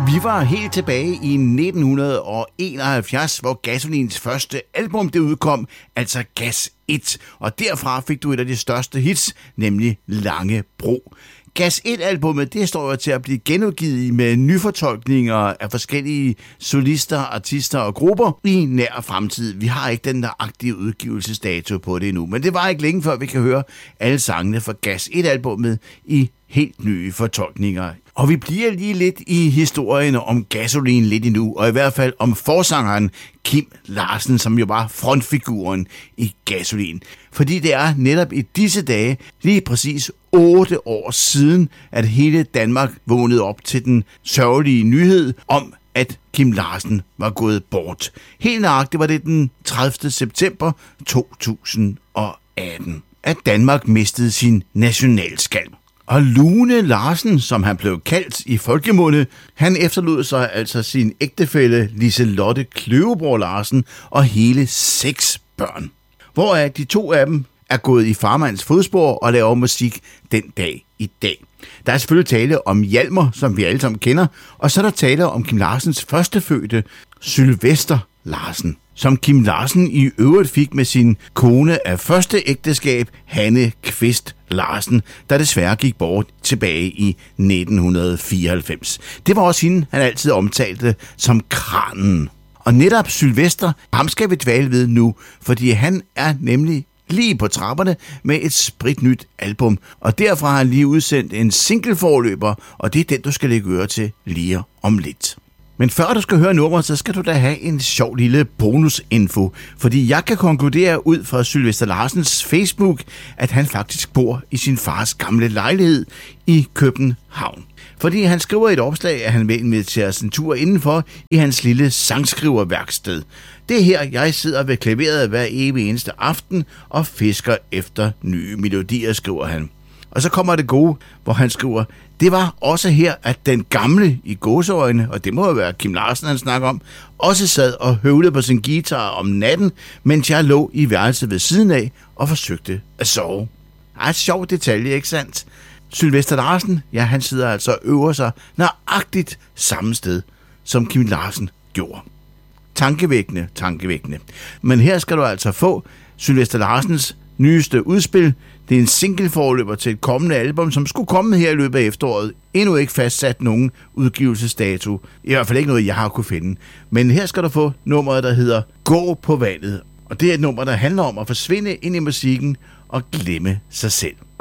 Vi var helt tilbage i 1971, hvor Gasolins første album det udkom, altså Gas 1. Og derfra fik du et af de største hits, nemlig Lange Bro. Gas 1-albummet, det står jo til at blive genudgivet med nyfortolkninger af forskellige solister, artister og grupper i nær fremtid. Vi har ikke den der aktive udgivelsesdato på det endnu, men det var ikke længe før vi kan høre alle sangene fra Gas 1-albummet i helt nye fortolkninger. Og vi bliver lige lidt i historien om Gasolin lidt endnu, og i hvert fald om forsangeren Kim Larsen, som jo var frontfiguren i Gasolin. Fordi det er netop i disse dage lige præcis 8 år siden, at hele Danmark vågnede op til den sørgelige nyhed om, at Kim Larsen var gået bort. Helt nøjagtigt var det den 30. september 2018, at Danmark mistede sin nationalskald. Og Lune Larsen, som han blev kaldt i folkemunde, han efterlod sig altså sin ægtefælle Liselotte Kløveborg Larsen og hele 6 børn. Hvoraf de 2 af dem er gået i farmands fodspor og laver musik den dag i dag. Der er selvfølgelig tale om Hjalmar, som vi alle sammen kender, og så er der tale om Kim Larsens førstefødte, Sylvester Larsen, som Kim Larsen i øvrigt fik med sin kone af første ægteskab, Hanne Kvist Larsen, der desværre gik bort tilbage i 1994. Det var også hende, han altid omtalte som kranen. Og netop Sylvester, ham skal vi dvæle ved nu, fordi han er nemlig lige på trapperne med et spritnyt album. Og derfra har han lige udsendt en singleforløber, og det er den, du skal lægge øre til lige om lidt. Men før du skal høre nummeret, så skal du da have en sjov lille bonusinfo, fordi jeg kan konkludere ud fra Sylvester Larsens Facebook, at han faktisk bor i sin fars gamle lejlighed i København. Fordi han skriver i et opslag, at han vil invitere os en tur indenfor i hans lille sangskriverværksted. Det er her, jeg sidder ved klaveret hver evig eneste aften og fisker efter nye melodier, skriver han. Og så kommer det gode, hvor han skriver, det var også her, at den gamle i gåseøjne, og det må jo være Kim Larsen, han snakker om, også sad og høvlede på sin guitar om natten, mens jeg lå i værelset ved siden af og forsøgte at sove. Et sjov detalje, ikke sandt? Sylvester Larsen, ja, han sidder altså og øver sig nøjagtigt samme sted, som Kim Larsen gjorde. Tankevækkende. Men her skal du altså få Sylvester Larsens nyeste udspil. Det er en singleforløber til et kommende album, som skulle komme her i løbet af efteråret. Endnu ikke fastsat nogen udgivelsesdato. I hvert fald ikke noget, jeg har kunne finde. Men her skal du få nummeret, der hedder Gå på vandet. Og det er et nummer, der handler om at forsvinde ind i musikken og glemme sig selv.